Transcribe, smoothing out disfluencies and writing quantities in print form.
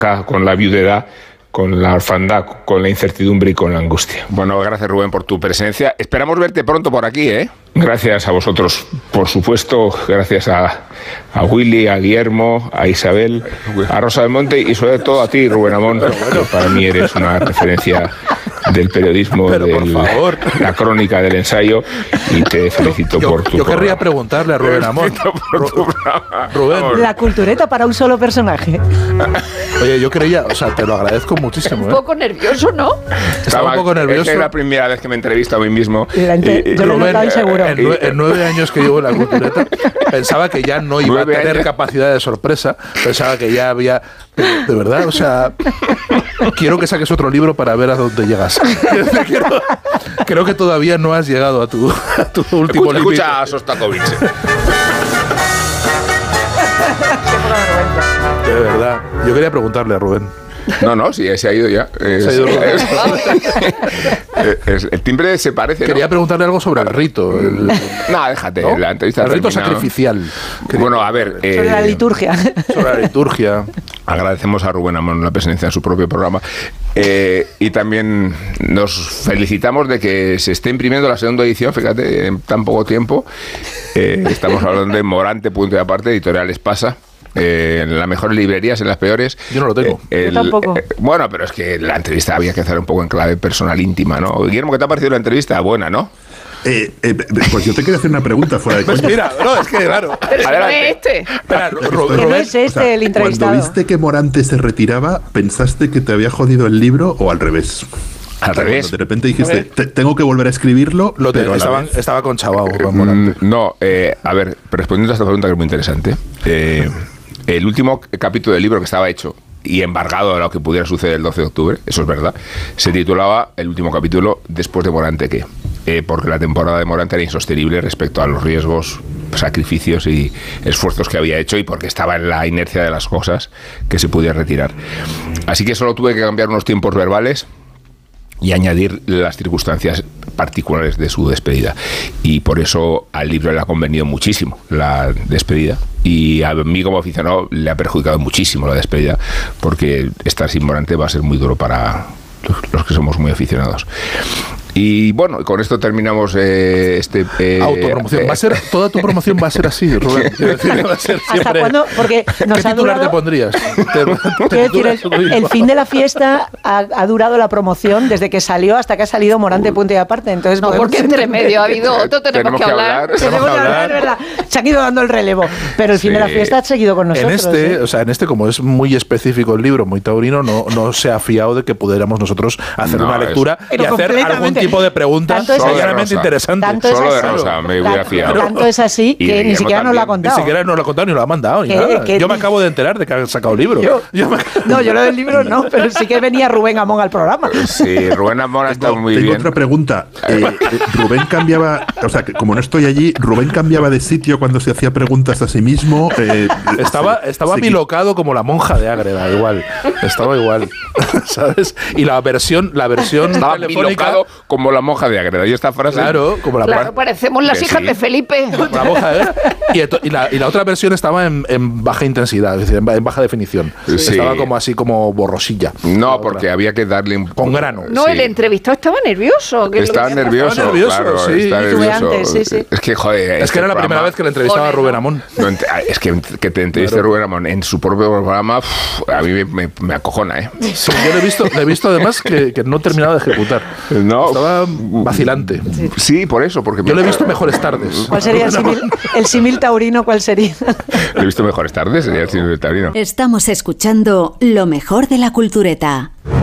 con la viudedad, con la orfandad, con la incertidumbre y con la angustia. Bueno, gracias Rubén por tu presencia. Esperamos verte pronto por aquí, ¿eh? Gracias a vosotros, por supuesto, gracias a Willy, a Guillermo, a Isabel, a Rosa del Monte y sobre todo a ti, Rubén Amón, que para mí eres una referencia del periodismo, la crónica del ensayo, y te felicito por tu Yo querría preguntarle a Rubén Amón. Rubén. La cultureta para un solo personaje. Oye, yo creía, o sea, te lo agradezco muchísimo. Un poco nervioso, ¿no? Estaba un poco nervioso. Es la primera vez que me entrevisto a mí mismo. Yo lo he notado inseguro. En 9 años que llevo en la cultureta, pensaba que ya no iba a tener capacidad de sorpresa, pensaba que ya había... De verdad, o sea, quiero que saques otro libro para ver a dónde llegas. Creo que todavía no has llegado a tu último libro. Escucha a Sostakovich. De verdad, yo quería preguntarle a Rubén. No, sí, se ha ido ya. El timbre se parece. Quería preguntarle algo sobre el rito. No, déjate, ¿no? La entrevista. El rito sacrificial. Bueno, a ver. Sobre la liturgia. Sobre la liturgia. Agradecemos a Rubén Amón la presencia en su propio programa. Y también nos felicitamos de que se esté imprimiendo la segunda edición, fíjate, en tan poco tiempo. Estamos hablando de Morante, punto y aparte, Editorial Espasa. En las mejores librerías, en las peores. Yo no lo tengo. Yo tampoco. Bueno, pero es que la entrevista había que hacer un poco en clave personal íntima, ¿no? Guillermo, ¿qué te ha parecido la entrevista? Buena, ¿no? Pues yo te quiero hacer una pregunta fuera de Pues mira, no, es que claro. Pero no es este. Espera, no es este el entrevistado. Cuando viste que Morante se retiraba, ¿pensaste que te había jodido el libro o al revés? Al revés. De repente dijiste, tengo que volver a escribirlo. Estaba con Chabao, con Morante. No, a ver, respondiendo a esta pregunta que es muy interesante. El último capítulo del libro que estaba hecho y embargado a lo que pudiera suceder el 12 de octubre, eso es verdad, se titulaba el último capítulo después de Morante, ¿qué? Porque la temporada de Morante era insostenible respecto a los riesgos, sacrificios y esfuerzos que había hecho, y porque estaba en la inercia de las cosas que se podía retirar. Así que solo tuve que cambiar unos tiempos verbales y añadir las circunstancias particulares de su despedida. Y por eso al libro le ha convenido muchísimo la despedida. Y a mí como aficionado le ha perjudicado muchísimo la despedida, porque estar sin Morante va a ser muy duro para los que somos muy aficionados. Y bueno, con esto terminamos autopromoción. Toda tu promoción va a ser así, Rubén. Va a ser ¿hasta cuándo? Porque nos ¿qué titular te pondrías? Quiero decir, el fin de la fiesta ha durado la promoción desde que salió hasta que ha salido Morante, punto y aparte. Entonces, no, porque entre medio ha habido otro, tenemos que hablar. Tenemos que hablar, es verdad. Se han ido dando el relevo. Pero el fin de la fiesta ha seguido con nosotros. En este, como es muy específico el libro, muy taurino, no se ha fiado de que pudiéramos nosotros hacer una lectura y hacer algún tipo de preguntas verdaderamente interesantes. Solo de Rosa me hubiera fiado. Tanto es así que ni siquiera nos lo ha contado. Ni siquiera nos lo ha contado ni lo ha mandado. Yo me acabo de enterar de que han sacado libro. Yo lo del libro no, pero sí que venía Rubén Amón al programa. Sí, Rubén Amón ha estado muy bien. Tengo otra pregunta. Rubén cambiaba, o sea, que como no estoy allí, Rubén cambiaba de sitio cuando se hacía preguntas a sí mismo. Estaba bilocado como la monja de Ágreda, igual. Estaba igual, ¿sabes? Y la versión estaba telefónica como la monja de Ágreda. Y esta frase. Claro, como la claro, parecemos las hijas de Felipe. La monja y la otra versión estaba en baja intensidad, es decir, en baja definición. Sí. Estaba como así como borrosilla. No, porque había que darle con grano. No, el entrevistado estaba nervioso. Estaba nervioso, claro, sí. Estaba nervioso. Sí. Es que, joder. Es que era la primera vez que le entrevistaba a Rubén Amón. No, es que te entreviste Rubén Amón en su propio programa, a mí me acojona, ¿eh? Sí, yo le he visto además que no terminaba de ejecutar. No. Estaba vacilante. Sí, por eso. Porque yo le he visto Mejores Tardes. ¿Cuál sería el símil taurino? ¿Cuál sería? Le he visto Mejores Tardes, sería el símil taurino. Estamos escuchando lo mejor de la cultureta.